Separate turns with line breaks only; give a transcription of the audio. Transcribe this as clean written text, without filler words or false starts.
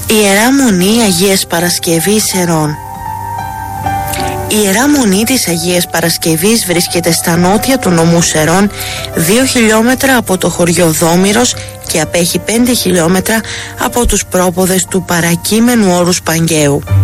Η Ιερά Μονή Αγίας Παρασκευής Σερών. Η Ιερά Μονή της Αγίας Παρασκευής βρίσκεται στα νότια του νομού Σερών, 2 χιλιόμετρα από το χωριό Δόμηρος και απέχει 5 χιλιόμετρα από τους πρόποδες του παρακείμενου όρους Παγκαίου.